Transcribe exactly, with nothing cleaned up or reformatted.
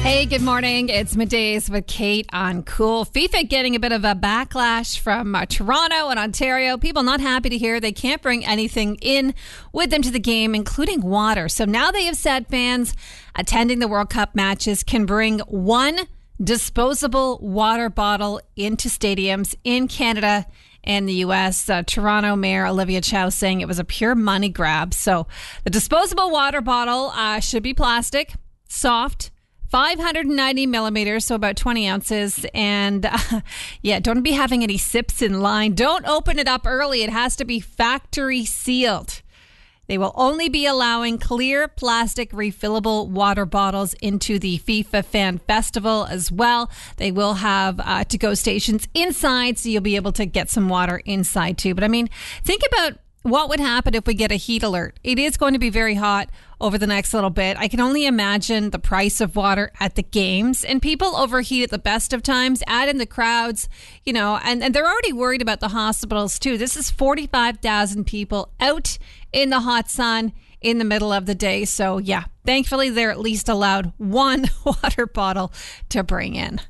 Hey, good morning. It's Middays with Kate on Cool. FIFA getting a bit of a backlash from uh, Toronto and Ontario. People not happy to hear they can't bring anything in with them to the game, including water. So now they have said fans attending the World Cup matches can bring one disposable water bottle into stadiums in Canada and the U S. Uh, Toronto Mayor Olivia Chow saying it was a pure money grab. So the disposable water bottle uh, should be plastic, soft, five hundred ninety millimeters, so about twenty ounces. And uh, yeah, don't be having any sips in line. Don't open it up early. It has to be factory sealed. They will only be allowing clear plastic refillable water bottles into the FIFA Fan Festival as well. They will have uh, to-go stations inside, so you'll be able to get some water inside too. But I mean, think about what would happen if we get a heat alert. It is going to be very hot over the next little bit. I can only imagine the price of water at the games, and people overheat at the best of times. Add in the crowds, you know, and, and they're already worried about the hospitals too. This is forty-five thousand people out in the hot sun in the middle of the day. So yeah, thankfully they're at least allowed one water bottle to bring in.